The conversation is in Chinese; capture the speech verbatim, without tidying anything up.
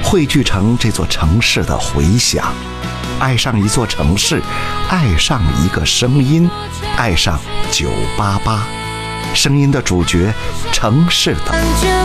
汇聚成这座城市的回响。爱上一座城市，爱上一个声音，爱上九八八。声音的主角，城市的